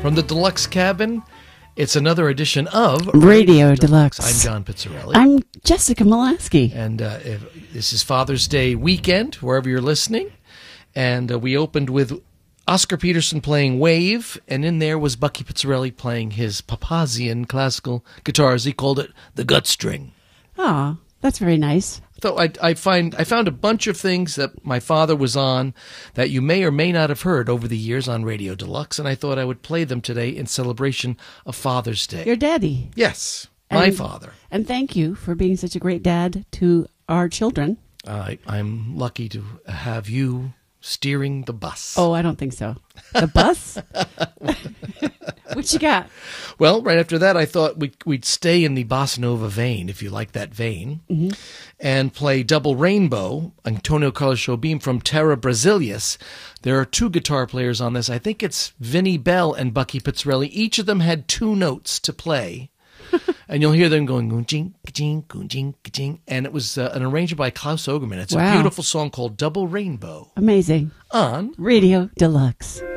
From the Deluxe Cabin, it's another edition of Radio Deluxe. I'm John Pizzarelli. I'm Jessica Molaski. And this is Father's Day weekend, wherever you're listening. And we opened with Oscar Peterson playing Wave, and in there was Bucky Pizzarelli playing his Papazian classical guitars. He called it the gut string. Oh, that's very nice. So I found a bunch of things that my father was on that you may or may not have heard over the years on Radio Deluxe, and I thought I would play them today in celebration of Father's Day. Your daddy. Yes, my father. And thank you for being such a great dad to our children. I'm lucky to have you steering the bus. Oh, I don't think so. The bus? What you got? Well, right after that, I thought we'd stay in the bossa nova vein, if you like that vein, and play Double Rainbow, Antonio Carlos Jobim from Terra Brasilias. There are two guitar players on this. I think it's Vinnie Bell and Bucky Pizzarelli. Each of them had two notes to play. And you'll hear them going, goon-ching, ka-ching, goon-ching, ka-ching. And it was an arrangement by Klaus Ogerman. It's a beautiful song called Double Rainbow. Amazing. On Radio Deluxe.